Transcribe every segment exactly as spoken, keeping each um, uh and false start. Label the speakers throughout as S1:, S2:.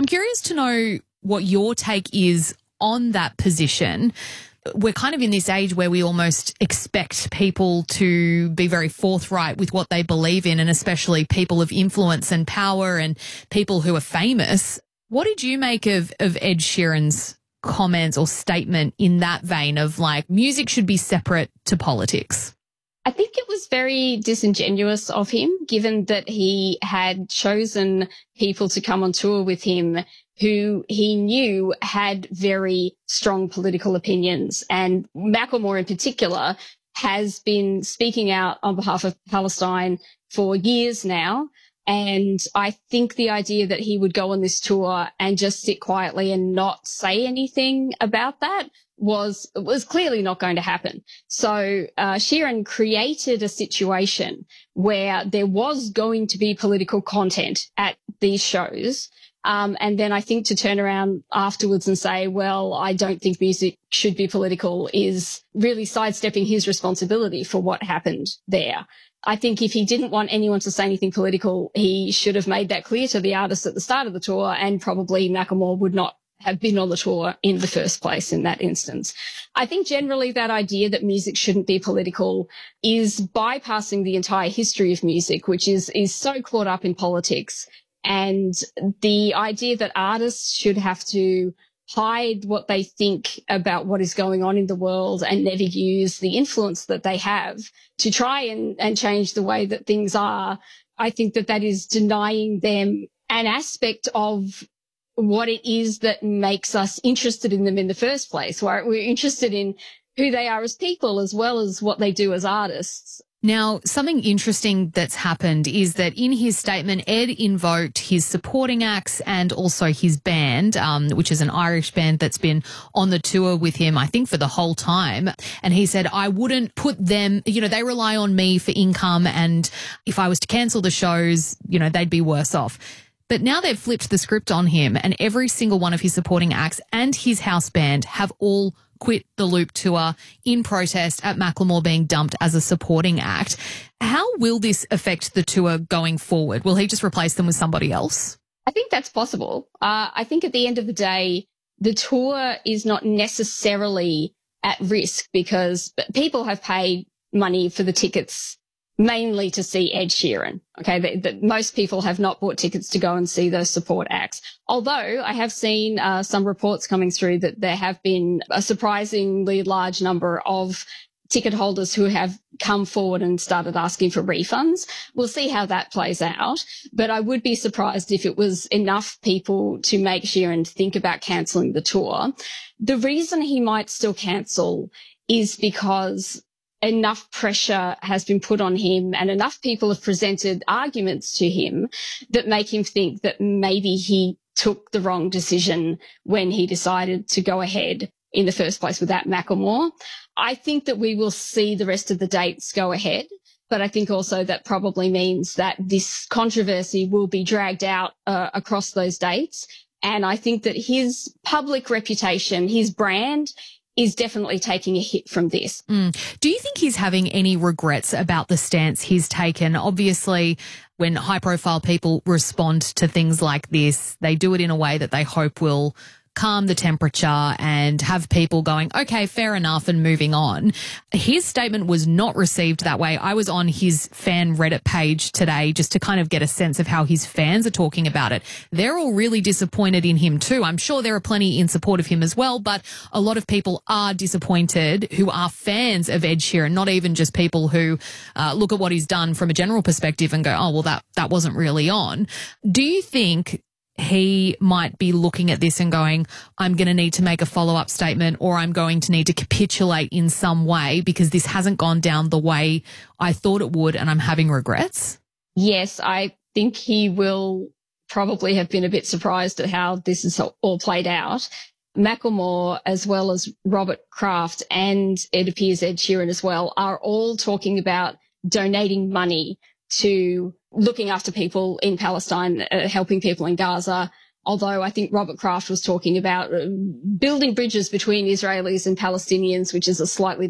S1: I'm curious to know what your take is on that position. We're kind of in this age where we almost expect people to be very forthright with what they believe in, and especially people of influence and power and people who are famous. What did you make of, of Ed Sheeran's comments or statement in that vein of like music should be separate to politics?
S2: I think it was very disingenuous of him, given that he had chosen people to come on tour with him who he knew had very strong political opinions. And Macklemore in particular has been speaking out on behalf of Palestine for years now. And I think the idea that he would go on this tour and just sit quietly and not say anything about that was was clearly not going to happen. So uh, Sheeran created a situation where there was going to be political content at these shows. Um, and then I think to turn around afterwards and say, well, I don't think music should be political is really sidestepping his responsibility for what happened there. I think if he didn't want anyone to say anything political, he should have made that clear to the artists at the start of the tour, and probably Macklemore would not have been on the tour in the first place in that instance. I think generally that idea that music shouldn't be political is bypassing the entire history of music, which is, is so caught up in politics. And the idea that artists should have to hide what they think about what is going on in the world and never use the influence that they have to try and, and change the way that things are, I think that that is denying them an aspect of what it is that makes us interested in them in the first place, where we're interested in who they are as people as well as what they do as artists.
S1: Now, something interesting that's happened is that in his statement, Ed invoked his supporting acts and also his band, um, which is an Irish band that's been on the tour with him, I think, for the whole time. And he said, I wouldn't put them, you know, they rely on me for income, and if I was to cancel the shows, you know, they'd be worse off. But now they've flipped the script on him, and every single one of his supporting acts and his house band have all quit the Loop tour in protest at Macklemore being dumped as a supporting act. How will this affect the tour going forward? Will he just replace them with somebody else?
S2: I think that's possible. Uh, I think at the end of the day, the tour is not necessarily at risk because people have paid money for the tickets mainly to see Ed Sheeran. Okay, that, that most people have not bought tickets to go and see those support acts. Although I have seen uh, some reports coming through that there have been a surprisingly large number of ticket holders who have come forward and started asking for refunds. We'll see how that plays out. But I would be surprised if it was enough people to make Sheeran think about cancelling the tour. The reason he might still cancel is because enough pressure has been put on him and enough people have presented arguments to him that make him think that maybe he took the wrong decision when he decided to go ahead in the first place without Macklemore. I think that we will see the rest of the dates go ahead, but I think also that probably means that this controversy will be dragged out uh, across those dates. And I think that his public reputation, his brand, is definitely taking a hit from this.
S1: Mm. Do you think he's having any regrets about the stance he's taken? Obviously, when high-profile people respond to things like this, they do it in a way that they hope will calm the temperature and have people going, okay, fair enough, and moving on. His statement was not received that way. I was on his fan Reddit page today just to kind of get a sense of how his fans are talking about it. They're all really disappointed in him too. I'm sure there are plenty in support of him as well, but a lot of people are disappointed who are fans of Ed Sheeran, not even just people who uh, look at what he's done from a general perspective and go, oh, well, that, that wasn't really on. Do you think he might be looking at this and going, I'm going to need to make a follow-up statement, or I'm going to need to capitulate in some way because this hasn't gone down the way I thought it would and I'm having regrets?
S2: Yes, I think he will probably have been a bit surprised at how this has all played out. Macklemore, as well as Robert Kraft and it appears Ed Sheeran as well, are all talking about donating money to looking after people in Palestine, uh, helping people in Gaza. Although I think Robert Kraft was talking about uh, building bridges between Israelis and Palestinians, which is a slightly different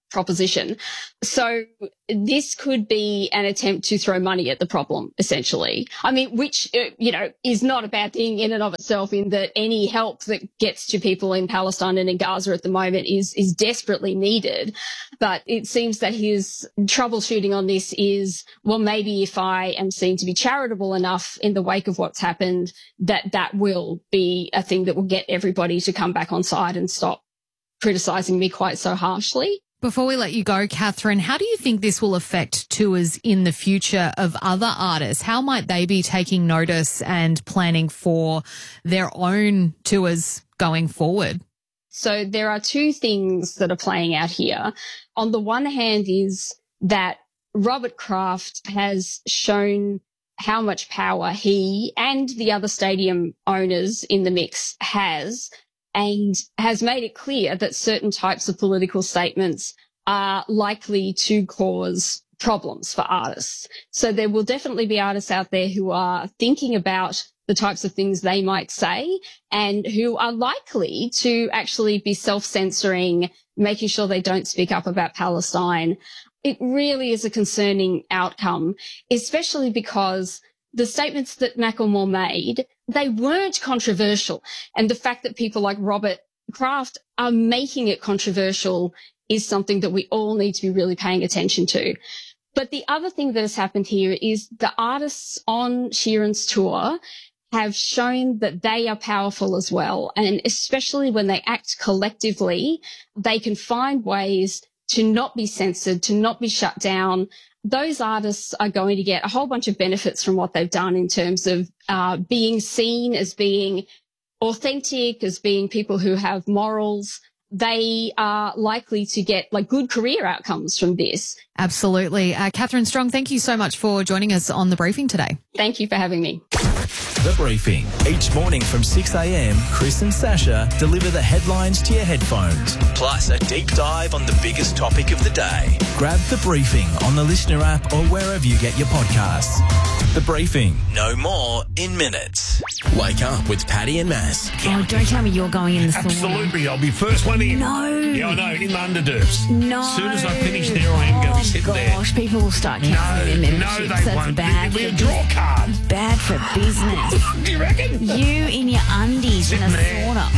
S2: proposition. So this could be an attempt to throw money at the problem, essentially. I mean, which, uh, you know, is not a bad thing in and of itself, in that any help that gets to people in Palestine and in Gaza at the moment is, is desperately needed. But it seems that his troubleshooting on this is, well, maybe if I am seen to be charitable enough in the wake of what's happened, that that will be a thing that will get everybody to come back on side and stop criticising me quite so harshly.
S1: Before we let you go, Catherine, how do you think this will affect tours in the future of other artists? How might they be taking notice and planning for their own tours going forward?
S2: So there are two things that are playing out here. On the one hand is that Robert Kraft has shown how much power he and the other stadium owners in the mix has, and has made it clear that certain types of political statements are likely to cause problems for artists. So there will definitely be artists out there who are thinking about the types of things they might say, and who are likely to actually be self-censoring, making sure they don't speak up about Palestine. It really is a concerning outcome, especially because the statements that Macklemore made, they weren't controversial. And the fact that people like Robert Kraft are making it controversial is something that we all need to be really paying attention to. But the other thing that has happened here is the artists on Sheeran's tour have shown that they are powerful as well. And especially when they act collectively, they can find ways to not be censored, to not be shut down. Those artists are going to get a whole bunch of benefits from what they've done in terms of uh, being seen as being authentic, as being people who have morals. They are likely to get like good career outcomes from this.
S1: Absolutely. Uh, Catherine Strong, thank you so much for joining us on The Briefing today.
S2: Thank you for having me.
S3: The Briefing. Each morning from six a.m, Chris and Sasha deliver the headlines to your headphones, plus a deep dive on the biggest topic of the day. Grab The Briefing on the Listener app or wherever you get your podcasts. The Briefing. No more in minutes. Wake up with Paddy and Mass.
S4: Oh, don't tell me you're going in the sauna.
S5: Absolutely, I'll be first one in.
S4: No.
S5: Yeah, I know, in the underderfs.
S4: No.
S5: As soon as I finish there, I am going to be sitting
S4: oh,
S5: there.
S4: Gosh, people will start cancelling
S5: No,
S4: their
S5: no,
S4: memberships.
S5: they
S4: That's
S5: won't.
S4: bad.
S5: It'll be a draw card.
S4: Bad for business.
S5: Do you reckon?
S4: You in your undies in a
S5: there.
S4: sauna.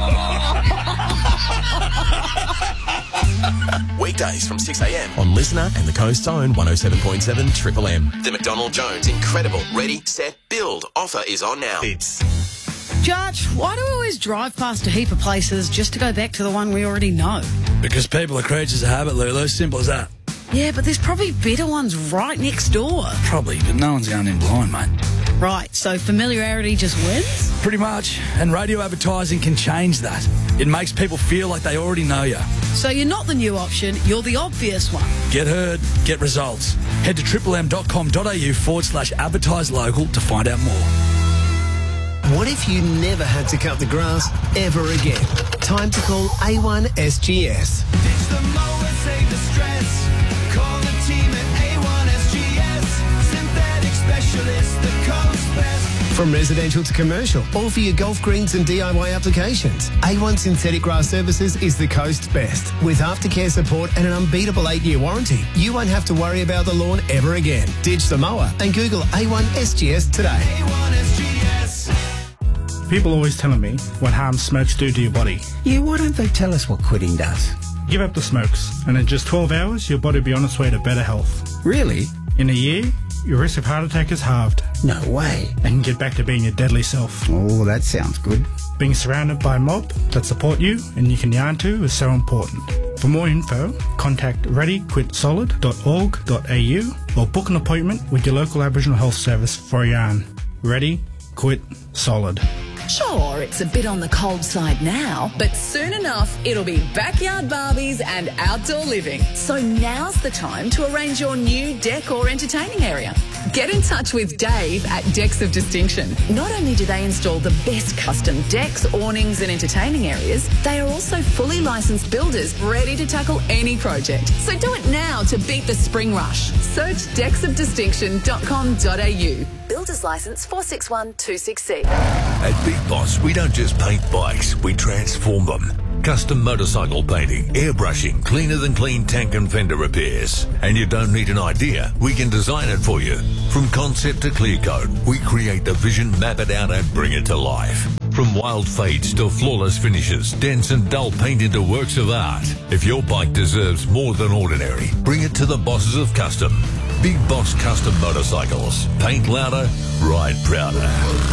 S3: Weekdays from six a.m. on Listener and the Coast Zone one oh seven point seven Triple M. The McDonald Jones Incredible Ready, Set, Build offer is on now.
S5: It's
S6: Judge, why do we always drive past a heap of places just to go back to the one we already know?
S7: Because people are creatures of habit, Lulu. Simple as that.
S6: Yeah, but there's probably better ones right next door.
S7: Probably, but no one's going in blind, mate.
S6: Right, so familiarity just wins?
S7: Pretty much. And radio advertising can change that. It makes people feel like they already know you.
S6: So you're not the new option, you're the obvious one.
S7: Get heard, get results. Head to triplem.com.au forward slash advertise local to find out more.
S8: What if you never had to cut the grass ever again? Time to call A one S G S.
S9: Ditch the mower, save the stress. Call the team at A one S G S. Synthetic specialists, the coast best.
S8: From residential to commercial, all for your golf greens and D I Y applications. A one Synthetic Grass Services is the coast's best. With aftercare support and an unbeatable eight-year warranty, you won't have to worry about the lawn ever again. Ditch the mower and Google A one S G S today.
S9: A one S G S.
S10: People always telling me what harm smokes do to your body.
S11: Yeah, why don't they tell us what quitting does?
S10: Give up the smokes, and in just twelve hours, your body will be on its way to better health.
S11: Really?
S10: In a year, your risk of heart attack is halved.
S11: No way.
S10: And get back to being your deadly self.
S11: Oh, that sounds good.
S10: Being surrounded by a mob that support you and you can yarn to is so important. For more info, contact ready quit solid dot org dot a u or book an appointment with your local Aboriginal Health Service for a yarn. Ready, Quit, Solid.
S12: Sure, it's a bit on the cold side now, but soon enough it'll be backyard barbies and outdoor living. So now's the time to arrange your new deck or entertaining area. Get in touch with Dave at Decks of Distinction. Not only do they install the best custom decks, awnings and entertaining areas, they are also fully licensed builders ready to tackle any project. So do it now to beat the spring rush. Search decks of distinction dot com dot a u. Builder's license four six one two six C.
S13: At Big Boss, we don't just paint bikes, we transform them. Custom motorcycle painting, airbrushing, cleaner than clean tank and fender repairs. And you don't need an idea. We can design it for you. From concept to clear coat, we create the vision, map it out and bring it to life. From wild fades to flawless finishes, dense and dull paint into works of art. If your bike deserves more than ordinary, bring it to the bosses of Custom. Big Boss Custom Motorcycles. Paint louder, ride prouder.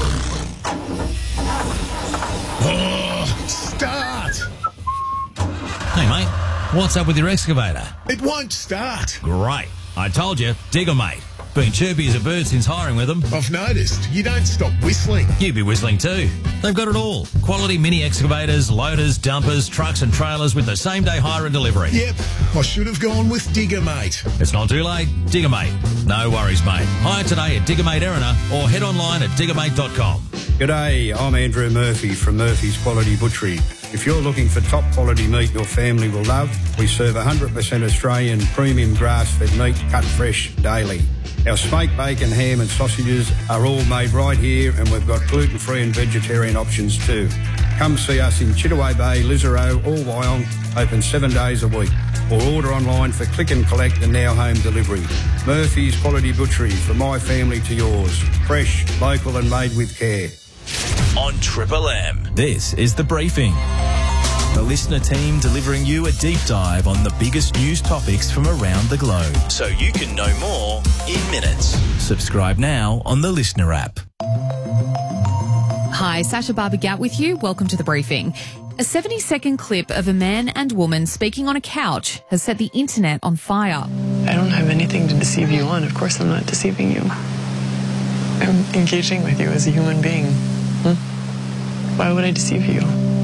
S5: Oh, start!
S14: Hey, mate, what's up with your excavator?
S5: It won't start.
S14: Great. I told you, Digger Mate. Been chirpy as a bird since hiring with them.
S5: I've noticed. You don't stop whistling.
S14: You'd be whistling too. They've got it all. Quality mini excavators, loaders, dumpers, trucks and trailers with the same day hire and delivery.
S5: Yep, I should have gone with Digger Mate.
S14: It's not too late. Digger Mate. No worries, mate. Hire today at Digger Mate Erina or head online at digger mate dot com.
S15: G'day, I'm Andrew Murphy from Murphy's Quality Butchery. If you're looking for top quality meat your family will love, we serve one hundred percent Australian premium grass-fed meat cut fresh daily. Our smoked bacon, ham and sausages are all made right here and we've got gluten-free and vegetarian options too. Come see us in Chittaway Bay, Lisarow or Wyong, open seven days a week. Or order online for click and collect and now home delivery. Murphy's Quality Butchery, from my family to yours. Fresh, local and made with care.
S3: On Triple M, this is The Briefing. The listener team delivering you a deep dive on the biggest news topics from around the globe, so you can know more in minutes. Subscribe now on the Listener app.
S1: Hi, Sasha Barbagat with you. Welcome to The Briefing. A seventy-second clip of a man and woman speaking on a couch has set the internet on fire.
S16: I don't have anything to deceive you on. Of course I'm not deceiving you. I'm engaging with you as a human being. Hmm? Why would I deceive you?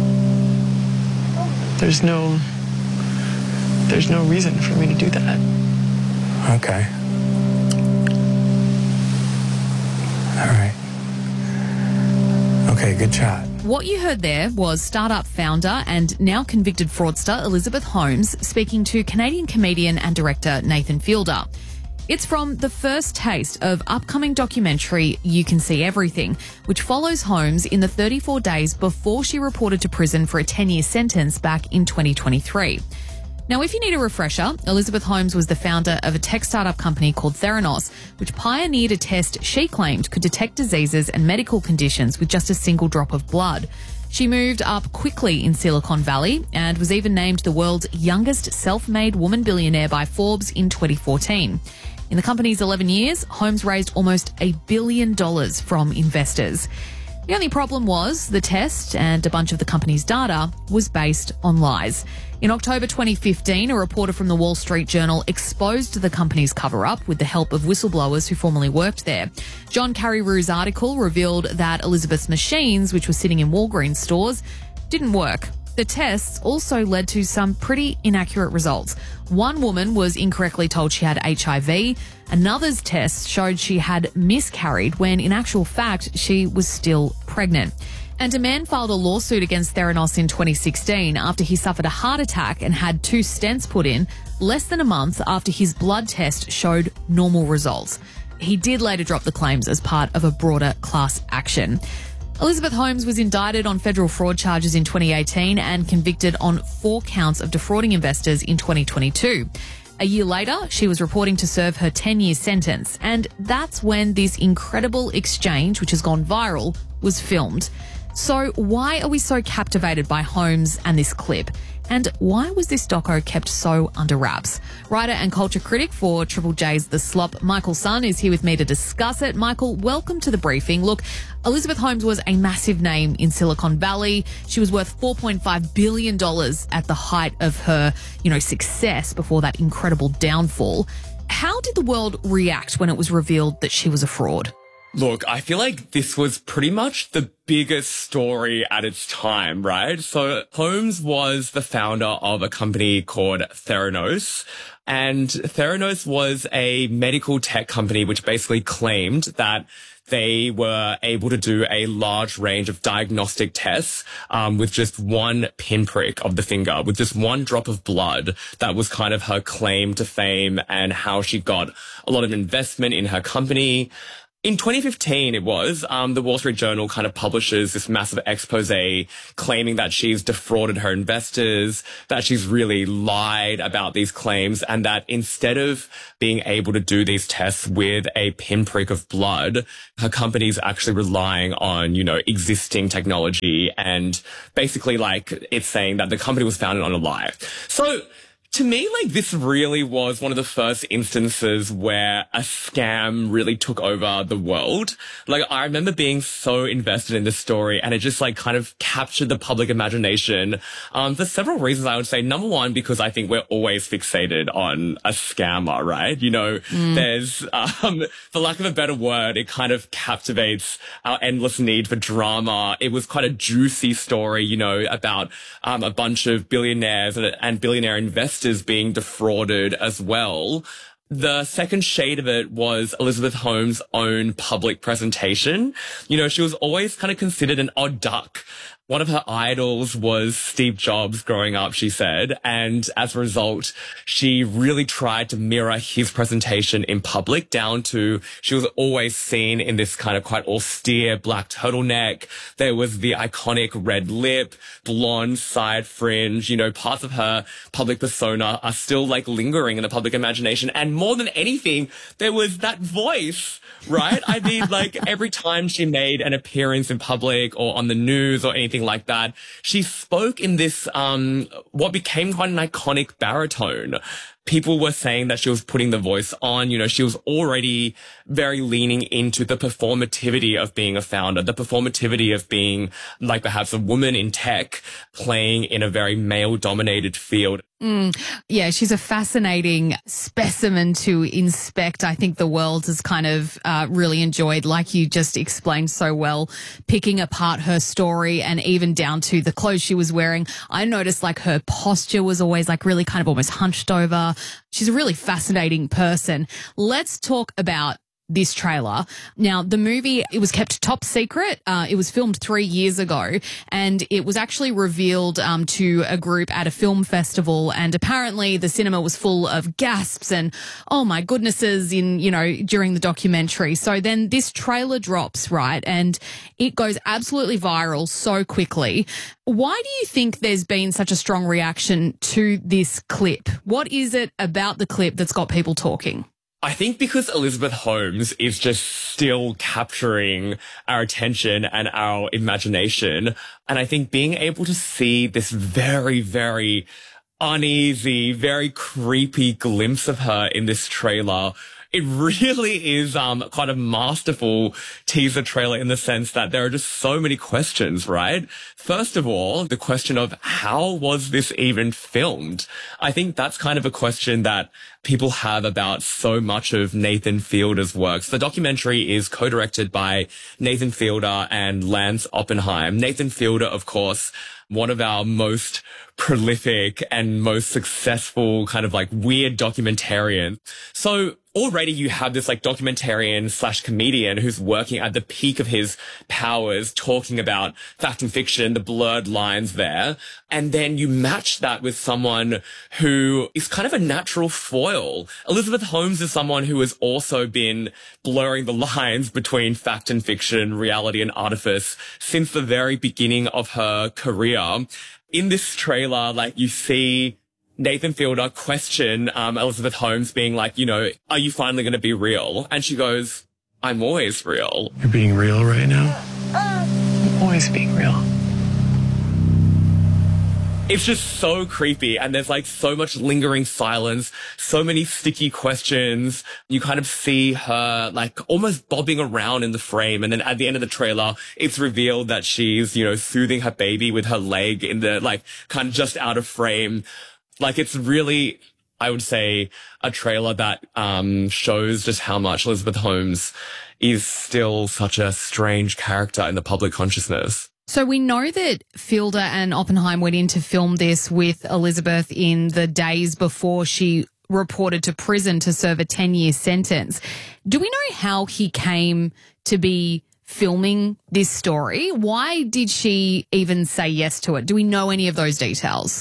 S16: There's no... There's no reason for me to do that.
S17: Okay. All right. Okay, good chat.
S1: What you heard there was startup founder and now convicted fraudster Elizabeth Holmes speaking to Canadian comedian and director Nathan Fielder. It's from the first taste of upcoming documentary You Can See Everything, which follows Holmes in the thirty-four days before she reported to prison for a ten-year sentence back in twenty twenty-three. Now, if you need a refresher, Elizabeth Holmes was the founder of a tech startup company called Theranos, which pioneered a test she claimed could detect diseases and medical conditions with just a single drop of blood. She moved up quickly in Silicon Valley and was even named the world's youngest self-made woman billionaire by Forbes in twenty fourteen. In the company's eleven years, Holmes raised almost a billion dollars from investors. The only problem was the test and a bunch of the company's data was based on lies. In October twenty fifteen, a reporter from the Wall Street Journal exposed the company's cover-up with the help of whistleblowers who formerly worked there. John Carreyrou's article revealed that Elizabeth's machines, which were sitting in Walgreens stores, didn't work. The tests also led to some pretty inaccurate results. One woman was incorrectly told she had H I V. Another's test showed she had miscarried when, in actual fact, she was still pregnant. And a man filed a lawsuit against Theranos in twenty sixteen after he suffered a heart attack and had two stents put in less than a month after his blood test showed normal results. He did later drop the claims as part of a broader class action. Elizabeth Holmes was indicted on federal fraud charges in twenty eighteen and convicted on four counts of defrauding investors in twenty twenty-two. A year later, she was reporting to serve her ten-year sentence, and that's when this incredible exchange, which has gone viral, was filmed. So why are we so captivated by Holmes and this clip? And why was this doco kept so under wraps? Writer and culture critic for Triple J's The Slop, Michael Sun, is here with me to discuss it. Michael, welcome to The Briefing. Look, Elizabeth Holmes was a massive name in Silicon Valley. She was worth four point five billion dollars at the height of her, you know, success before that incredible downfall. How did the world react when it was revealed that she was a fraud?
S18: Look, I feel like this was pretty much the biggest story at its time, right? So Holmes was the founder of a company called Theranos, and Theranos was a medical tech company which basically claimed that they were able to do a large range of diagnostic tests um, with just one pinprick of the finger, with just one drop of blood. That was kind of her claim to fame and how she got a lot of investment in her company. In twenty fifteen, it was, um, the Wall Street Journal kind of publishes this massive expose claiming that she's defrauded her investors, that she's really lied about these claims, and that instead of being able to do these tests with a pinprick of blood, her company's actually relying on, you know, existing technology, and basically, like, it's saying that the company was founded on a lie. So, to me, like, this really was one of the first instances where a scam really took over the world. Like, I remember being so invested in this story, and it just, like, kind of captured the public imagination, um, for several reasons, I would say. Number one, because I think we're always fixated on a scammer, right? You know, mm. there's, um, for lack of a better word, it kind of captivates our endless need for drama. It was quite a juicy story, you know, about, um, a bunch of billionaires and, and billionaire investors being defrauded as well. The second shade of it was Elizabeth Holmes' own public presentation. You know, she was always kind of considered an odd duck. One of her idols was Steve Jobs growing up, she said, and as a result, she really tried to mirror his presentation in public, down to she was always seen in this kind of quite austere black turtleneck. There was the iconic red lip, blonde side fringe. You know, parts of her public persona are still like lingering in the public imagination. And more than anything, there was that voice, right? I mean, like, every time she made an appearance in public or on the news or anything like that, she spoke in this, um, what became quite an iconic baritone. People were saying that she was putting the voice on. You know, she was already very leaning into the performativity of being a founder, the performativity of being, like, perhaps a woman in tech playing in a very male-dominated field.
S1: Mm, yeah, she's a fascinating specimen to inspect. I think the world has kind of uh, really enjoyed, like you just explained so well, picking apart her story, and even down to the clothes she was wearing. I noticed, like, her posture was always, like, really kind of almost hunched over. She's a really fascinating person. Let's talk about this trailer. Now, the movie, it was kept top secret. Uh, it was filmed three years ago, and it was actually revealed um, to a group at a film festival, and apparently the cinema was full of gasps and, oh my goodnesses, in, you know, during the documentary. So then this trailer drops, right, and it goes absolutely viral so quickly. Why do you think there's been such a strong reaction to this clip? What is it about the clip that's got people talking?
S18: I think because Elizabeth Holmes is just still capturing our attention and our imagination. And I think being able to see this very, very uneasy, very creepy glimpse of her in this trailer, it really is um quite a masterful teaser trailer in the sense that there are just so many questions, right? First of all, the question of how was this even filmed? I think that's kind of a question that people have about so much of Nathan Fielder's works. The documentary is co-directed by Nathan Fielder and Lance Oppenheim. Nathan Fielder, of course, one of our most prolific and most successful kind of like weird documentarians. So already you have this like documentarian slash comedian who's working at the peak of his powers, talking about fact and fiction, the blurred lines there. And then you match that with someone who is kind of a natural foil. Elizabeth Holmes is someone who has also been blurring the lines between fact and fiction, reality and artifice since the very beginning of her career. In this trailer, like, you see Nathan Fielder question um, Elizabeth Holmes being like, you know, are you finally going to be real? And she goes, I'm always real.
S16: You're being real right now? I'm always being real.
S18: It's just so creepy, and there's like so much lingering silence, so many sticky questions. You kind of see her like almost bobbing around in the frame, and then at the end of the trailer, it's revealed that she's, you know, soothing her baby with her leg in the like kind of just out of frame. Like, it's really, I would say, a trailer that um shows just how much Elizabeth Holmes is still such a strange character in the public consciousness.
S1: So we know that Fielder and Oppenheim went in to film this with Elizabeth in the days before she reported to prison to serve a ten-year sentence. Do we know how he came to be filming this story? Why did she even say yes to it? Do we know any of those details?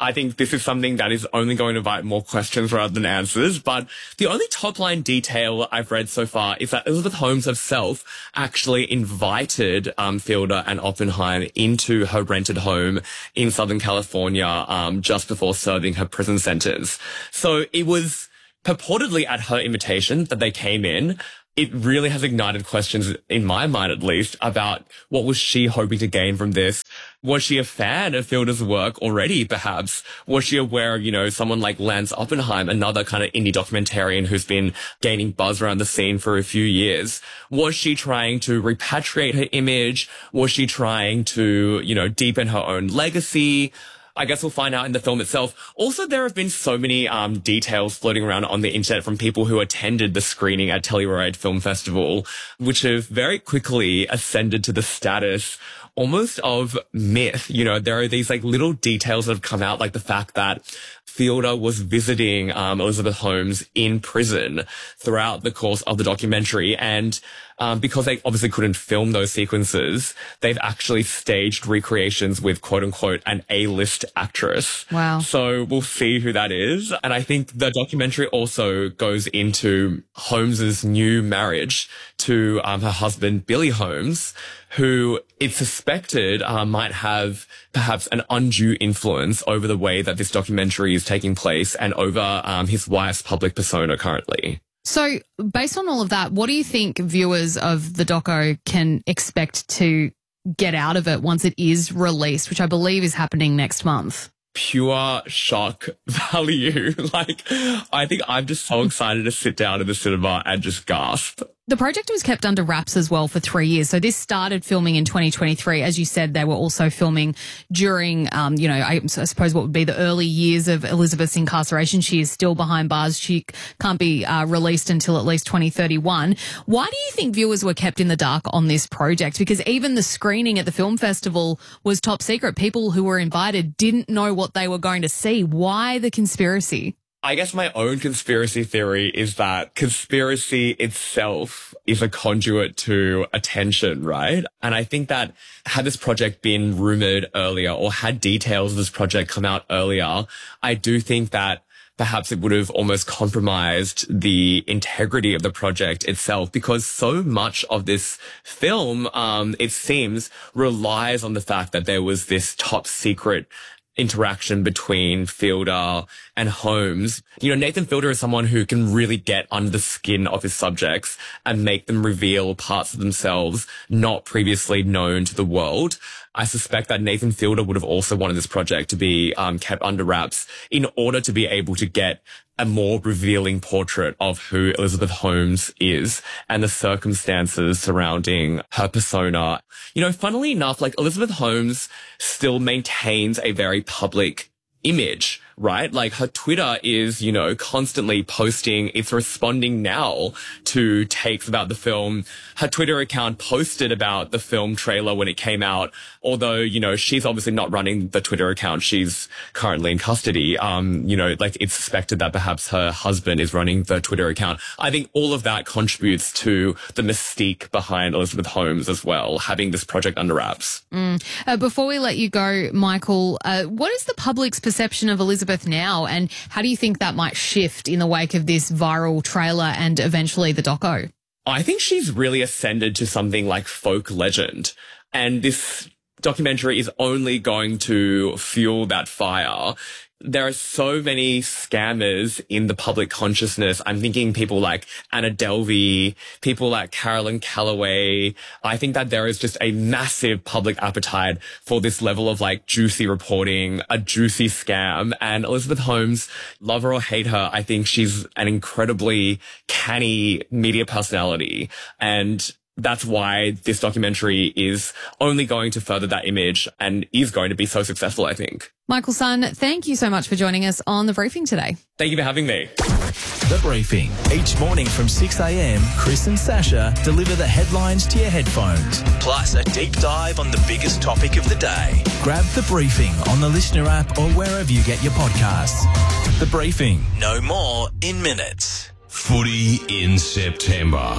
S18: I think this is something that is only going to invite more questions rather than answers. But the only top line detail I've read so far is that Elizabeth Holmes herself actually invited um, Fielder and Oppenheim into her rented home in Southern California um, just before serving her prison sentence. So it was purportedly at her invitation that they came in. It really has ignited questions, in my mind at least, about what was she hoping to gain from this? Was she a fan of Fielder's work already, perhaps? Was she aware of, you know, someone like Lance Oppenheim, another kind of indie documentarian who's been gaining buzz around the scene for a few years? Was she trying to repatriate her image? Was she trying to, you know, deepen her own legacy? I guess we'll find out in the film itself. Also, there have been so many um, details floating around on the internet from people who attended the screening at Telluride Film Festival, which have very quickly ascended to the status almost of myth. You know, there are these like little details that have come out, like the fact that Fielder was visiting um, Elizabeth Holmes in prison throughout the course of the documentary. And um, because they obviously couldn't film those sequences, they've actually staged recreations with, quote unquote, an A-list actress.
S1: Wow.
S18: So we'll see who that is. And I think the documentary also goes into Holmes's new marriage to um, her husband, Billy Holmes, who it's suspected uh, might have perhaps an undue influence over the way that this documentary is taking place and over um, his wife's public persona currently.
S1: So based on all of that, what do you think viewers of the doco can expect to get out of it once it is released, which I believe is happening next month?
S18: Pure shock value. Like, I think I'm just so excited to sit down in the cinema and just gasp.
S1: The project was kept under wraps as well for three years. So this started filming in twenty twenty-three. As you said, they were also filming during, um, you know, I, I suppose what would be the early years of Elizabeth's incarceration. She is still behind bars. She can't be uh, released until at least twenty thirty-one. Why do you think viewers were kept in the dark on this project? Because even the screening at the film festival was top secret. People who were invited didn't know what they were going to see. Why the conspiracy?
S18: I guess my own conspiracy theory is that conspiracy itself is a conduit to attention, right? And I think that had this project been rumored earlier or had details of this project come out earlier, I do think that perhaps it would have almost compromised the integrity of the project itself, because so much of this film, um, it seems, relies on the fact that there was this top secret interaction between Fielder and Holmes. You know, Nathan Fielder is someone who can really get under the skin of his subjects and make them reveal parts of themselves not previously known to the world. I suspect that Nathan Fielder would have also wanted this project to be um, kept under wraps in order to be able to get a more revealing portrait of who Elizabeth Holmes is and the circumstances surrounding her persona. You know, funnily enough, like Elizabeth Holmes still maintains a very public image, right? Like her Twitter is, you know, constantly posting. It's responding now to takes about the film. Her Twitter account posted about the film trailer when it came out. Although, you know, she's obviously not running the Twitter account. She's currently in custody. Um, you know, like it's suspected that perhaps her husband is running the Twitter account. I think all of that contributes to the mystique behind Elizabeth Holmes as well, having this project under wraps.
S1: Mm. Uh, before we let you go, Michael, uh, what is the public's perception of Elizabeth now, and how do you think that might shift in the wake of this viral trailer and eventually the doco?
S18: I think she's really ascended to something like folk legend, and this documentary is only going to fuel that fire. There are so many scammers in the public consciousness. I'm thinking people like Anna Delvey, people like Carolyn Calloway. I think that there is just a massive public appetite for this level of like juicy reporting, a juicy scam. And Elizabeth Holmes, love her or hate her, I think she's an incredibly canny media personality. And that's why this documentary is only going to further that image and is going to be so successful, I think.
S1: Michael Sun, thank you so much for joining us on The Briefing today.
S18: Thank you for having me.
S3: The Briefing. Each morning from six a.m, Chris and Sasha deliver the headlines to your headphones. Plus a deep dive on the biggest topic of the day. Grab The Briefing on the Listener app or wherever you get your podcasts. The Briefing. No more in minutes.
S13: Footy in September.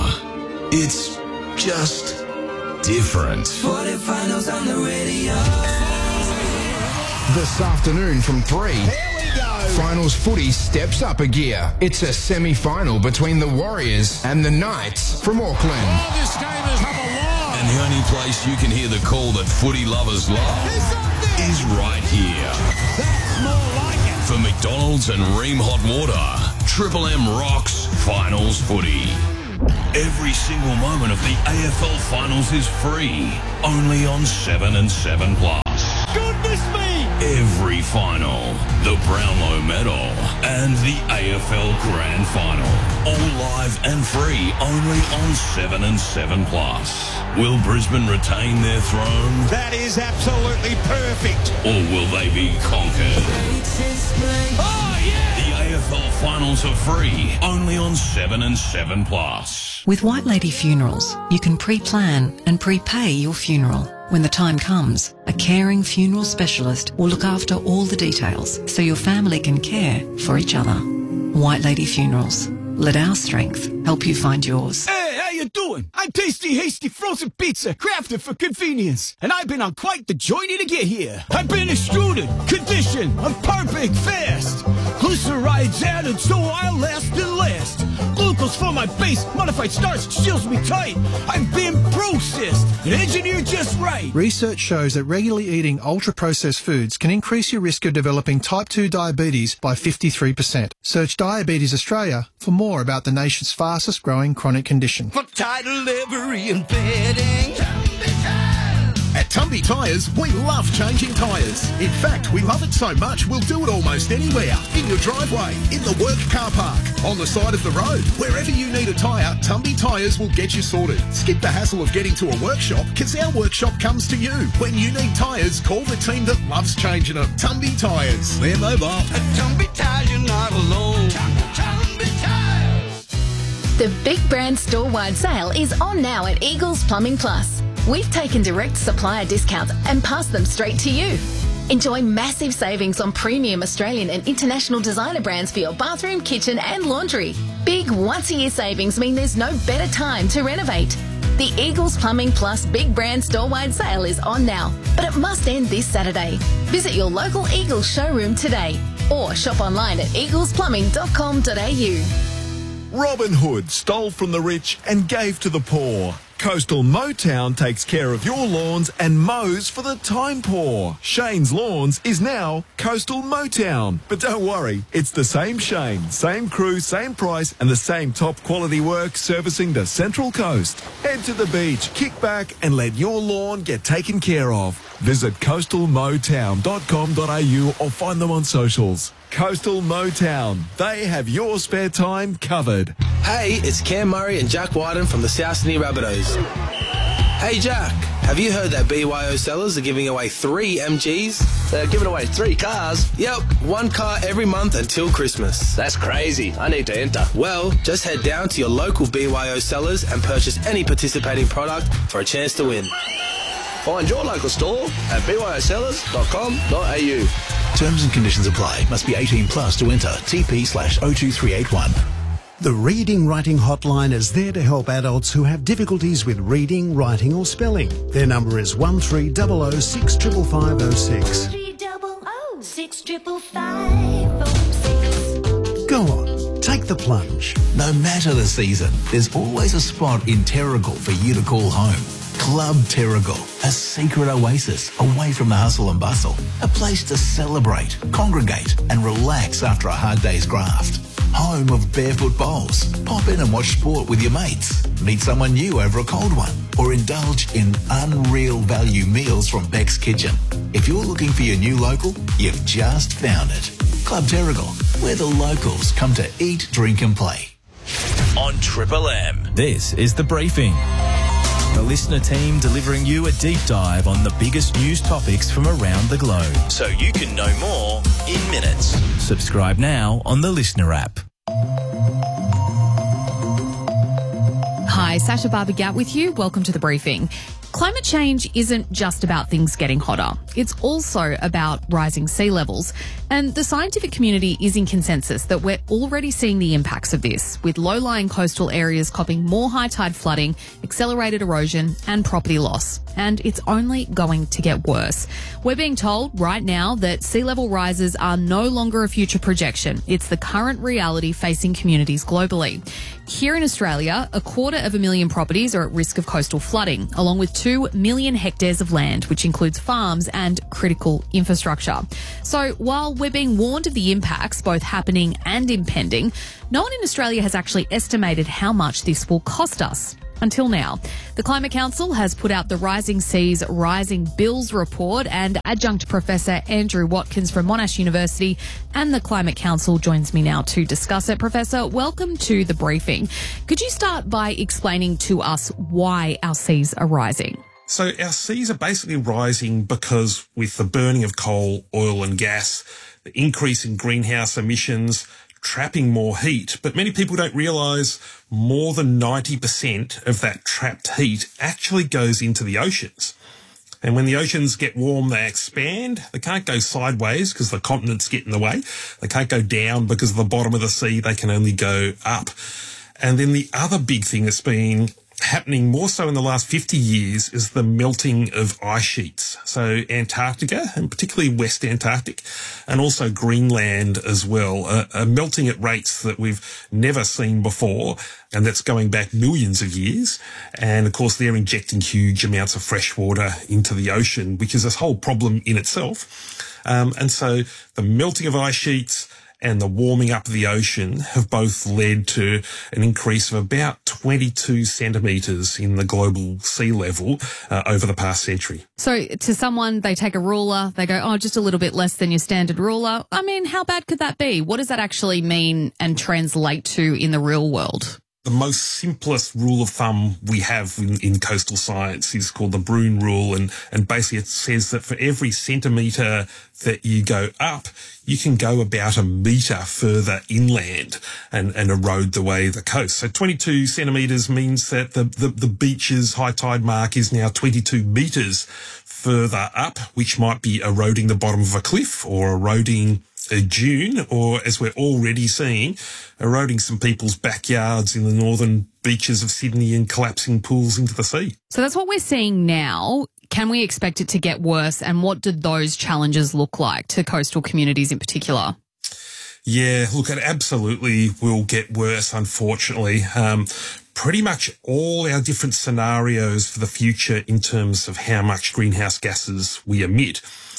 S13: It's just different.
S9: Footy finals on the radio.
S19: This afternoon from three.
S5: Here we go.
S19: Finals footy steps up a gear. It's a semi-final between the Warriors and the Knights from Auckland.
S5: Oh, this game has come alive.
S13: And the only place you can hear the call that footy lovers love is right here.
S5: That's more like it.
S13: For McDonald's and Ream Hot Water, Triple M rocks Finals footy. Every single moment of the A F L Finals is free, only on seven and seven plus.
S5: Goodness me!
S13: Every final, the Brownlow Medal, and the A F L Grand Final, all live and free, only on seven and seven plus. Will Brisbane retain their throne?
S5: That is absolutely perfect.
S13: Or will they be conquered?
S5: Oh, yeah!
S13: The A F L Finals are free, only on seven and seven plus.
S20: With White Lady Funerals, you can pre-plan and prepay your funeral. When the time comes, a caring funeral specialist will look after all the details so your family can care for each other. White Lady Funerals. Let our strength help you find yours.
S9: Hey, how you doing? I'm Tasty Hasty Frozen Pizza, crafted for convenience. And I've been on quite the journey to get here. I've been extruded, conditioned, I'm perfect fast. Glycerides added so I'll last and last. Glucose for my base, modified starch seals me tight. I've been processed and engineered just right.
S21: Research shows that regularly eating ultra-processed foods can increase your risk of developing type two diabetes by fifty-three percent. Search Diabetes Australia for more about the nation's fastest growing chronic condition.
S9: For title delivery and fitting.
S5: At Tumby Tyres, we love changing tyres. In fact, we love it so much, we'll do it almost anywhere. In your driveway, in the work car park, on the side of the road. Wherever you need a tyre, Tumby Tyres will get you sorted. Skip the hassle of getting to a workshop, because our workshop comes to you. When you need tyres, call the team that loves changing them. Tumby Tyres. They're mobile.
S9: At Tumby Tyres, you're not alone. Tumby Tyres.
S22: The big brand store-wide sale is on now at Eagles Plumbing Plus. We've taken direct supplier discounts and passed them straight to you. Enjoy massive savings on premium Australian and international designer brands for your bathroom, kitchen and laundry. Big once-a-year savings mean there's no better time to renovate. The Eagles Plumbing Plus Big Brand Store-wide sale is on now, but it must end this Saturday. Visit your local Eagles showroom today or shop online at eagles plumbing dot com dot a u.
S23: Robin Hood stole from the rich and gave to the poor. Coastal Motown takes care of your lawns and mows for the time poor. Shane's Lawns is now Coastal Motown. But don't worry, it's the same Shane, same crew, same price, and the same top quality work servicing the Central Coast. Head to the beach, kick back, and let your lawn get taken care of. Visit coastal motown dot com dot a u or find them on socials. Coastal Motown. They have your spare time covered.
S24: Hey, it's Cam Murray and Jack Wyden from the South Sydney Rabbitohs. Hey, Jack, have you heard that B Y O sellers are giving away three M Gs? They're giving away three cars? Yep, one car every month until Christmas. That's crazy. I need to enter. Well, just head down to your local B Y O sellers and purchase any participating product for a chance to win. Find your local store at b y o sellers dot com dot a u.
S25: Terms and conditions apply. Must be eighteen plus to enter. T P slash oh two three eight one.
S26: The Reading Writing Hotline is there to help adults who have difficulties with reading, writing or spelling. Their number is one three zero zero six five five five zero six. Go on, take the plunge.
S25: No matter the season, there's always a spot in Terrigal for you to call home. Club Terrigal, a secret oasis away from the hustle and bustle. A place to celebrate, congregate and relax after a hard day's graft. Home of barefoot bowls. Pop in and watch sport with your mates. Meet someone new over a cold one. Or indulge in unreal value meals from Beck's Kitchen. If you're looking for your new local, you've just found it. Club Terrigal, where the locals come to eat, drink and play.
S3: On Triple M, this is The Briefing. The listener team delivering you a deep dive on the biggest news topics from around the globe, so you can know more in minutes. Subscribe now on the Listener app.
S1: Hi, Sasha Barbagat with you. Welcome to The Briefing. Climate change isn't just about things getting hotter. It's also about rising sea levels. And the scientific community is in consensus that we're already seeing the impacts of this, with low-lying coastal areas copping more high tide flooding, accelerated erosion and property loss. And it's only going to get worse. We're being told right now that sea level rises are no longer a future projection. It's the current reality facing communities globally. Here in Australia, a quarter of a million properties are at risk of coastal flooding, along with two million hectares of land, which includes farms and critical infrastructure. So while we're being warned of the impacts, both happening and impending, no one in Australia has actually estimated how much this will cost us. Until now. The Climate Council has put out the Rising Seas, Rising Bills report, and Adjunct Professor Andrew Watkins from Monash University and the Climate Council joins me now to discuss it. Professor, welcome to the briefing. Could you start by explaining to us why our seas are rising?
S2: So our seas are basically rising because with the burning of coal, oil and gas, the increase in greenhouse emissions, trapping more heat, but many people don't realise more than ninety percent of that trapped heat actually goes into the oceans. And when the oceans get warm, they expand. They can't go sideways because the continents get in the way. They can't go down because of the bottom of the sea. They can only go up. And then the other big thing that's been happening more so in the last fifty years is the melting of ice sheets. So Antarctica, and particularly West Antarctic, and also Greenland as well, are, are melting at rates that we've never seen before, and that's going back millions of years. And of course, they're injecting huge amounts of fresh water into the ocean, which is a whole problem in itself. Um, and so the melting of ice sheets and the warming up of the ocean have both led to an increase of about twenty-two centimetres in the global sea level uh, over the past century.
S1: So to someone, they take a ruler, they go, oh, just a little bit less than your standard ruler. I mean, how bad could that be? What does that actually mean and translate to in the real world?
S2: The most simplest rule of thumb we have in, in coastal science is called the Bruun rule, and, and basically it says that for every centimetre that you go up, you can go about a metre further inland and, and erode the way the coast. So twenty-two centimetres means that the, the, the beach's high tide mark is now twenty-two metres further up, which might be eroding the bottom of a cliff or eroding a dune, or as we're already seeing, eroding some people's backyards in the northern beaches of Sydney and collapsing pools into the sea.
S1: So that's what we're seeing now. Can we expect it to get worse? And what do those challenges look like to coastal communities in particular?
S2: Yeah, look, it absolutely will get worse, unfortunately. Um, pretty much all our different scenarios for the future in terms of how much greenhouse gases we emit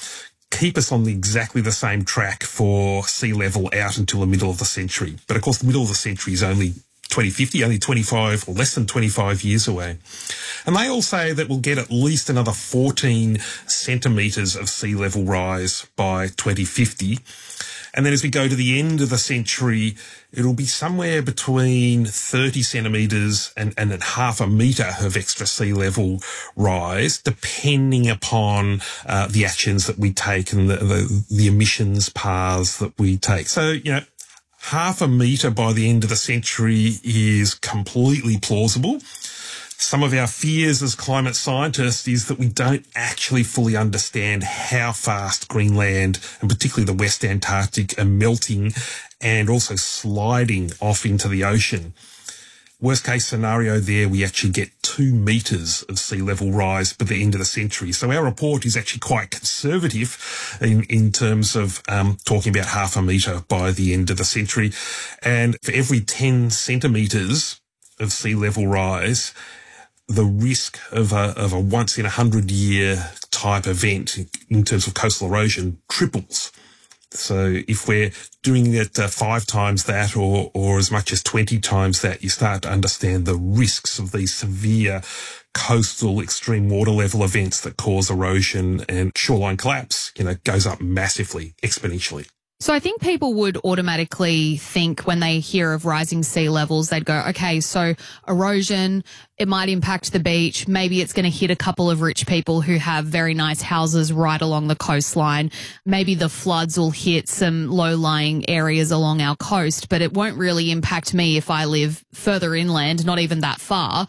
S2: keep us on the, exactly the same track for sea level out until the middle of the century. But of course, the middle of the century is only twenty fifty, only twenty-five or less than twenty-five years away. And they all say that we'll get at least another fourteen centimetres of sea level rise by twenty fifty. And then as we go to the end of the century, it'll be somewhere between thirty centimetres and, and at half a metre of extra sea level rise, depending upon uh, the actions that we take and the, the, the emissions paths that we take. So, you know, half a metre by the end of the century is completely plausible. Some of our fears as climate scientists is that we don't actually fully understand how fast Greenland and particularly the West Antarctic are melting and also sliding off into the ocean. Worst case scenario there, we actually get two metres of sea level rise by the end of the century. So our report is actually quite conservative in, in terms of um, talking about half a metre by the end of the century. And for every ten centimetres of sea level rise, the risk of a, of a once in a hundred year type event in terms of coastal erosion triples. So if we're doing it uh, five times that or, or as much as twenty times that, you start to understand the risks of these severe coastal extreme water level events that cause erosion and shoreline collapse, you know, goes up massively, exponentially.
S1: So I think people would automatically think when they hear of rising sea levels, they'd go, okay, so erosion, it might impact the beach. Maybe it's going to hit a couple of rich people who have very nice houses right along the coastline. Maybe the floods will hit some low-lying areas along our coast, but it won't really impact me if I live further inland, not even that far.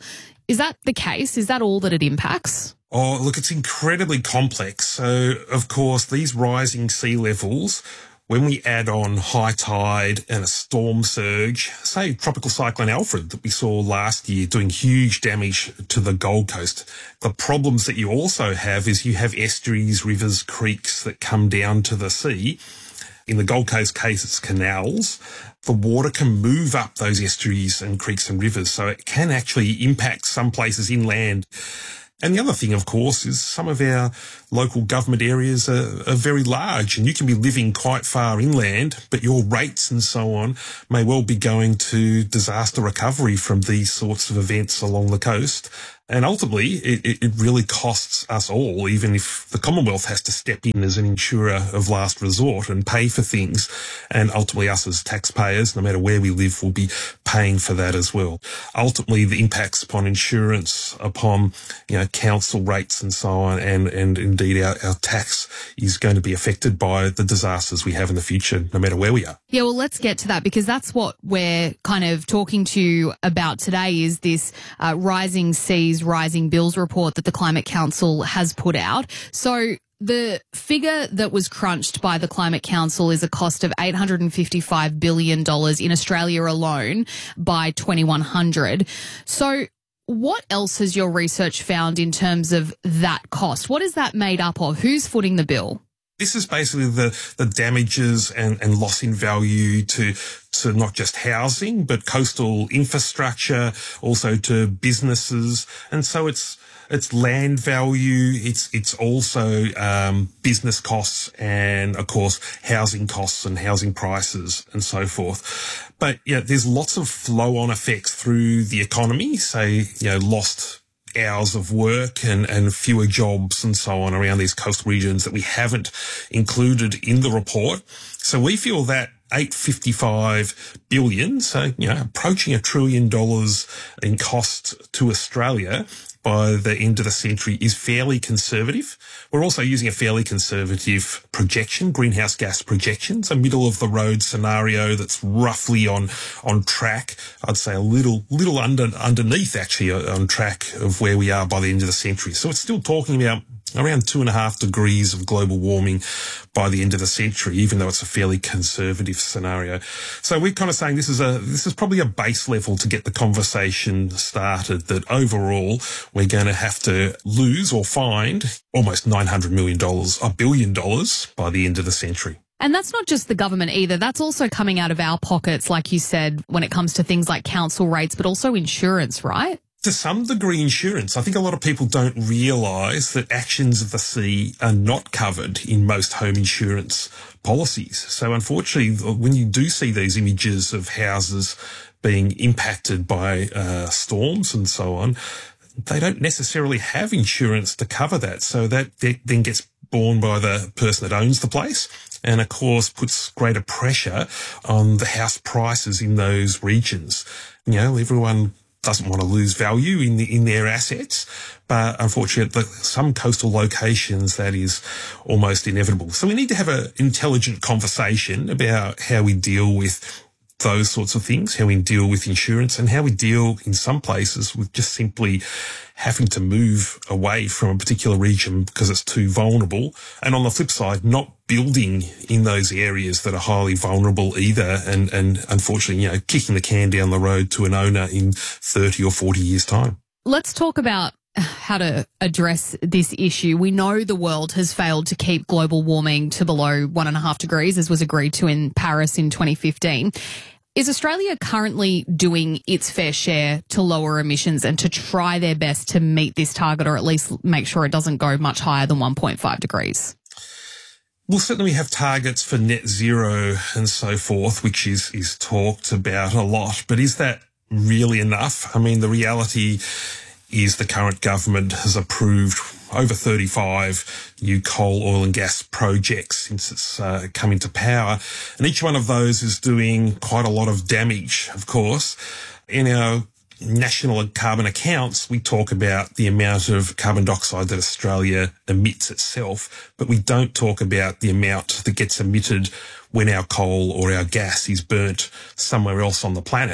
S1: Is that the case? Is that all that it impacts?
S2: Oh, look, it's incredibly complex. So, of course, these rising sea levels, when we add on high tide and a storm surge, say Tropical Cyclone Alfred that we saw last year doing huge damage to the Gold Coast, the problems that you also have is you have estuaries, rivers, creeks that come down to the sea. In the Gold Coast case, it's canals. The water can move up those estuaries and creeks and rivers, so it can actually impact some places inland. And the other thing, of course, is some of our local government areas are, are very large, and you can be living quite far inland, but your rates and so on may well be going to disaster recovery from these sorts of events along the coast. And ultimately, it, it really costs us all, even if the Commonwealth has to step in as an insurer of last resort and pay for things. And ultimately, us as taxpayers, no matter where we live, will be paying for that as well. Ultimately, the impacts upon insurance, upon, you know, council rates and so on, and, and indeed our, our tax is going to be affected by the disasters we have in the future, no matter where we are.
S1: Yeah, well, let's get to that, because that's what we're kind of talking to you about today, is this uh, rising seas, rising bills report that the Climate Council has put out. So the figure that was crunched by the Climate Council is a cost of eight hundred fifty-five billion dollars in Australia alone by twenty-one hundred. So what else has your research found in terms of that cost? What is that made up of? Who's footing the bill?
S2: This is basically the, the damages and, and loss in value to, to not just housing, but coastal infrastructure, also to businesses. And so it's, it's land value. It's, it's also, um, business costs and, of course, housing costs and housing prices and so forth. But, yeah, there's lots of flow-on effects through the economy, say, you know, lost hours of work and, and fewer jobs and so on around these coastal regions that we haven't included in the report. So we feel that eight hundred fifty-five billion, so, you know, approaching a trillion dollars in cost to Australia by the end of the century is fairly conservative. We're also using a fairly conservative projection, greenhouse gas projections, a middle of the road scenario that's roughly on, on track. I'd say a little, little under, underneath actually on track of where we are by the end of the century. So it's still talking about around two and a half degrees of global warming by the end of the century, even though it's a fairly conservative scenario. So we're kind of saying this is a, this is probably a base level to get the conversation started, that overall we're going to have to lose or find almost nine hundred million dollars, a billion dollars by the end of the century.
S1: And that's not just the government either. That's also coming out of our pockets, like you said, when it comes to things like council rates, but also insurance, right?
S2: To some degree, insurance. I think a lot of people don't realise that actions of the sea are not covered in most home insurance policies. So unfortunately, when you do see these images of houses being impacted by uh, storms and so on, they don't necessarily have insurance to cover that. So that then gets borne by the person that owns the place, and of course puts greater pressure on the house prices in those regions. You know, everyone doesn't want to lose value in the, in their assets, but unfortunately, some coastal locations, that is almost inevitable. So we need to have an intelligent conversation about how we deal with those sorts of things, how we deal with insurance, and how we deal in some places with just simply having to move away from a particular region because it's too vulnerable. And on the flip side, not building in those areas that are highly vulnerable either, and, and unfortunately, you know, kicking the can down the road to an owner in thirty or forty years' time.
S1: Let's talk about how to address this issue. We know the world has failed to keep global warming to below one and a half degrees, as was agreed to in Paris in twenty fifteen. Is Australia currently doing its fair share to lower emissions and to try their best to meet this target, or at least make sure it doesn't go much higher than one point five degrees?
S2: Well, certainly we have targets for net zero and so forth, which is, is talked about a lot. But is that really enough? I mean, the reality is the current government has approved over thirty-five new coal, oil and gas projects since it's uh, come into power. And each one of those is doing quite a lot of damage, of course. In our national carbon accounts, we talk about the amount of carbon dioxide that Australia emits itself, but we don't talk about the amount that gets emitted when our coal or our gas is burnt somewhere else on the planet.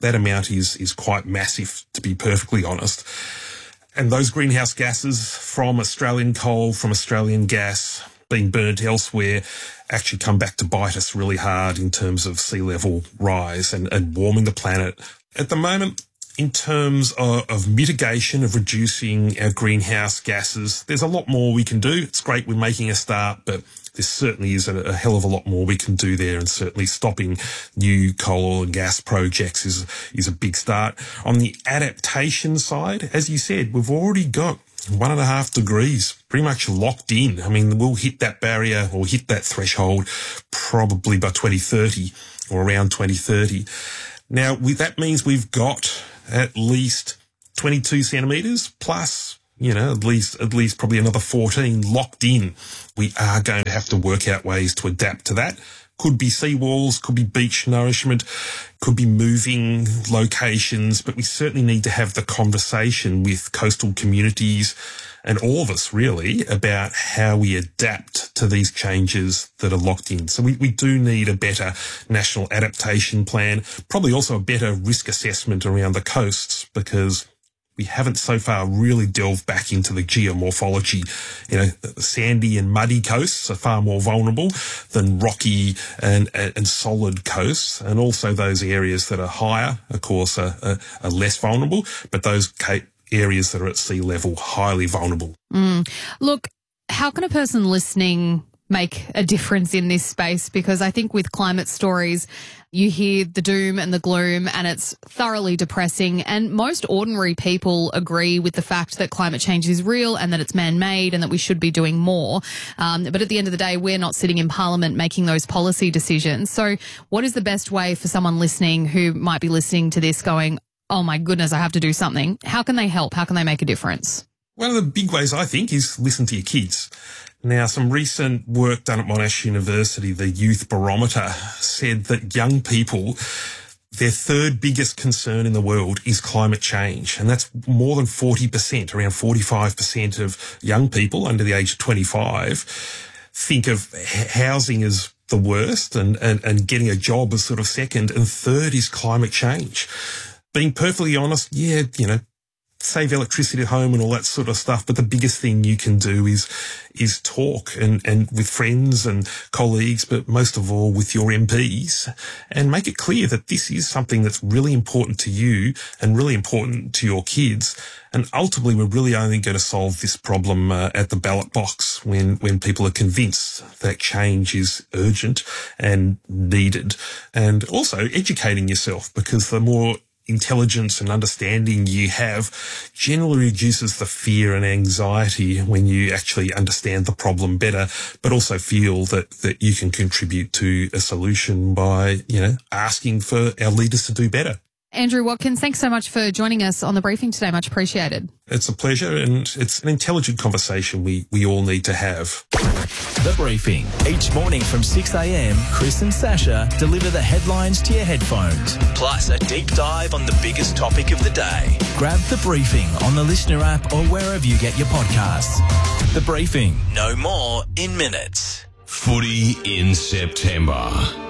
S2: that amount is, is quite massive, to be perfectly honest. And those greenhouse gases from Australian coal, from Australian gas being burnt elsewhere actually come back to bite us really hard in terms of sea level rise and, and warming the planet. At the moment, in terms of, of mitigation, of reducing our greenhouse gases, there's a lot more we can do. It's great we're making a start, but there certainly is a, a hell of a lot more we can do there, and certainly stopping new coal, oil and gas projects is, is a big start. On the adaptation side, as you said, we've already got one and a half degrees pretty much locked in. I mean, we'll hit that barrier or hit that threshold probably by twenty thirty or around twenty thirty. Now, we, that means we've got at least twenty-two centimetres plus, you know, at least, at least probably another fourteen locked in. We are going to have to work out ways to adapt to that. Could be seawalls, could be beach nourishment, could be moving locations, but we certainly need to have the conversation with coastal communities and all of us really about how we adapt to these changes that are locked in. So we, we do need a better national adaptation plan, probably also a better risk assessment around the coasts, because we haven't so far really delved back into the geomorphology. You know, sandy and muddy coasts are far more vulnerable than rocky and, and solid coasts. And also those areas that are higher, of course, are, are, are less vulnerable, but those ca- areas that are at sea level, highly vulnerable.
S1: Mm. Look, how can a person listening make a difference in this space? Because I think with climate stories, you hear the doom and the gloom and it's thoroughly depressing, and most ordinary people agree with the fact that climate change is real and that it's man-made and that we should be doing more. Um, but at the end of the day, we're not sitting in Parliament making those policy decisions. So what is the best way for someone listening who might be listening to this going, oh my goodness, I have to do something? How can they help? How can they make a difference?
S2: One of the big ways, I think, is listen to your kids. Now, some recent work done at Monash University, the Youth Barometer, said that young people, their third biggest concern in the world is climate change. And that's more than forty percent, around forty-five percent of young people under the age of twenty-five think of housing as the worst and, and, and getting a job as sort of second. And third is climate change. Being perfectly honest, yeah, you know, save electricity at home and all that sort of stuff. But the biggest thing you can do is, is talk and, and with friends and colleagues, but most of all with your M Ps, and make it clear that this is something that's really important to you and really important to your kids. And ultimately, we're really only going to solve this problem uh, at the ballot box when, when people are convinced that change is urgent and needed. And also educating yourself, because the more intelligence and understanding you have generally reduces the fear and anxiety when you actually understand the problem better, but also feel that, that you can contribute to a solution by, you know, asking for our leaders to do better.
S1: Andrew Watkins, thanks so much for joining us on the briefing today. Much appreciated.
S2: It's a pleasure, and it's an intelligent conversation we, we all need to have.
S3: The Briefing. Each morning from six a.m, Chris and Sasha deliver the headlines to your headphones, plus a deep dive on the biggest topic of the day. Grab The Briefing on the Listener app or wherever you get your podcasts. The Briefing. No more in minutes.
S4: Footy in September.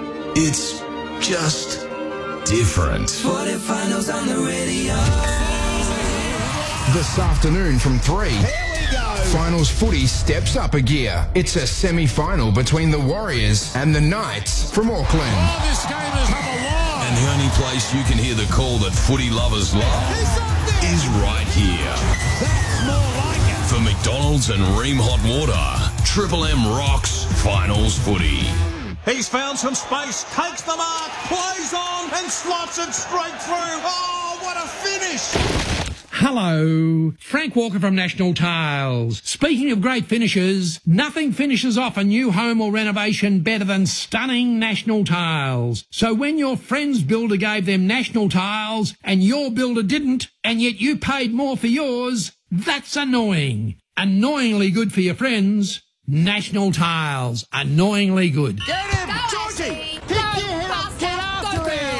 S4: It's just different.
S6: Quarterfinals on the radio.
S19: This afternoon from three.
S6: Here we go.
S19: Finals footy steps up a gear. It's a semi-final between the Warriors and the Knights from Auckland.
S6: Oh, this game has come alive.
S4: And the only place you can hear the call that footy lovers love is right here.
S6: That's more like it.
S4: For McDonald's and Ream Hot Water, Triple M rocks Finals footy.
S7: He's found some space, takes the mark, plays on and slots it straight through. Oh, what a finish!
S8: Hello, Frank Walker from National Tiles. Speaking of great finishes, nothing finishes off a new home or renovation better than stunning National Tiles. So when your friend's builder gave them National Tiles and your builder didn't, and yet you paid more for yours, that's annoying. Annoyingly good for your friends. National Tiles. Annoyingly good.
S6: Get him, Georgie! Pick your head up, get after him!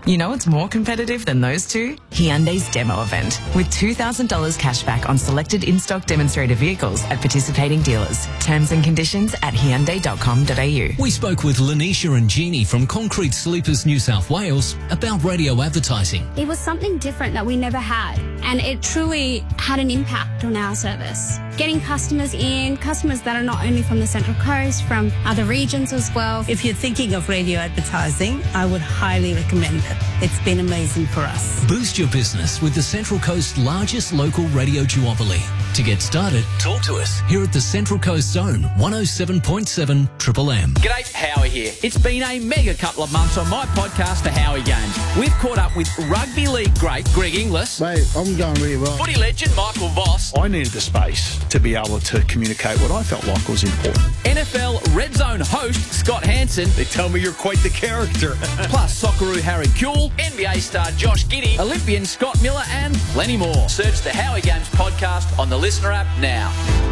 S10: You know what's more competitive than those two? Hyundai's demo event, with two thousand dollars cashback on selected in-stock demonstrator vehicles at participating dealers. Terms and conditions at hyundai dot com dot a u.
S11: We spoke with Lanisha and Jeannie from Concrete Sleepers New South Wales about radio advertising.
S12: It was something different that we never had, and it truly had an impact on our service. Getting customers in, customers that are not only from the Central Coast, from other regions as well.
S14: If you're thinking of radio advertising, I would highly recommend it. It's been amazing for us.
S11: Boost your business with the Central Coast's largest local radio duopoly. To get started, talk to us here at the Central Coast Zone, one oh seven point seven Triple M.
S15: G'day, Howie here. It's been a mega couple of months on my podcast, The Howie Games. We've caught up with rugby league great Greg Inglis.
S17: Mate, I'm going really well.
S15: Footy legend Michael Voss.
S27: I needed the space to be able to communicate what I felt like was important.
S15: N F L Red Zone host Scott Hansen.
S27: They tell me you're quite the character.
S15: Plus Socceroo Harry Kuehl, N B A star Josh Giddey, Olympian Scott Miller, and plenty more. Search The Howie Games podcast on the Listener app now.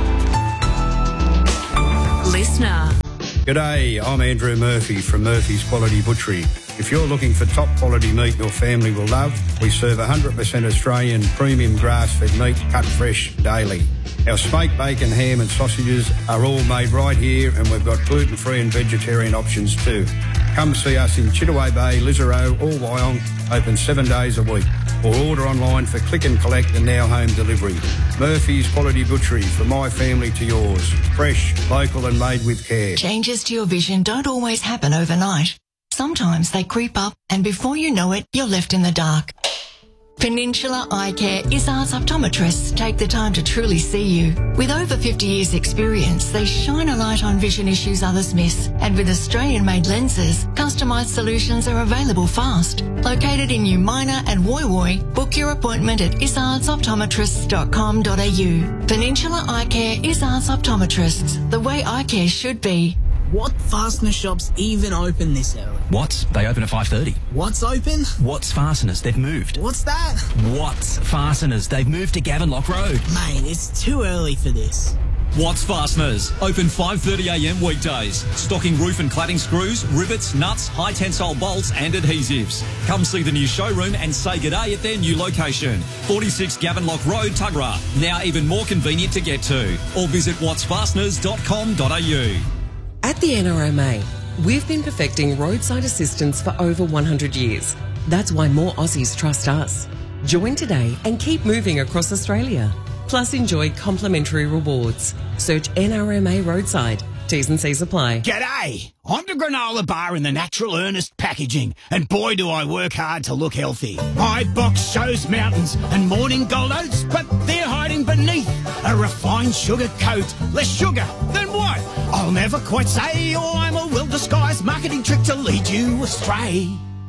S28: Listener.
S29: G'day, I'm Andrew Murphy from Murphy's Quality Butchery. If you're looking for top quality meat your family will love, we serve one hundred percent Australian premium grass-fed meat cut fresh daily. Our smoked bacon, ham and sausages are all made right here, and we've got gluten-free and vegetarian options too. Come see us in Chittaway Bay, Lisarow or Wyong, open seven days a week. Or order online for click and collect and now home delivery. Murphy's Quality Butchery, from my family to yours. Fresh, local and made with care.
S20: Changes to your vision don't always happen overnight. Sometimes they creep up and before you know it, you're left in the dark. Peninsula Eye Care Izzard's optometrists take the time to truly see you. With over fifty years experience, they shine a light on vision issues others miss. And with Australian-made lenses, customised solutions are available fast. Located in New Minor and Woy Woy, book your appointment at izzards optometrists dot com dot a u. Peninsula Eye Care Izzard's optometrists, the way eye care should be.
S30: What fastener shops even open this early?
S31: Watts, they open at five thirty.
S30: What's open?
S31: Watts Fasteners, they've moved.
S30: What's that?
S31: Watts Fasteners, they've moved to Gavin Lock Road.
S30: Mate, it's too early for this.
S32: Watts Fasteners, open five thirty a m weekdays. Stocking roof and cladding screws, rivets, nuts, high tensile bolts and adhesives. Come see the new showroom and say g'day at their new location. forty-six Gavin Lock Road, Tuggerah. Now even more convenient to get to. Or visit watts fasteners dot com dot a u.
S33: At the N R M A, we've been perfecting roadside assistance for over one hundred years. That's why more Aussies trust us. Join today and keep moving across Australia. Plus enjoy complimentary rewards. Search N R M A Roadside. T's and C's apply.
S9: G'day! I'm the granola bar in the Natural Earnest packaging, and boy do I work hard to look healthy. My box shows mountains and morning gold oats, but they're hiding beneath a refined sugar coat. Less sugar than what? I'll never quite say, or I'm a well-disguised marketing trick to lead you astray.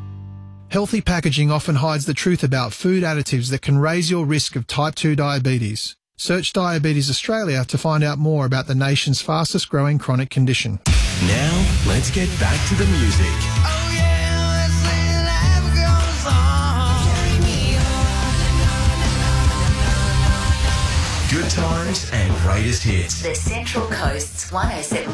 S21: Healthy packaging often hides the truth about food additives that can raise your risk of type two diabetes. Search Diabetes Australia to find out more about the nation's fastest growing chronic condition.
S3: Now, let's get back to the music. Good times and greatest hits.
S22: The Central Coast's one oh seven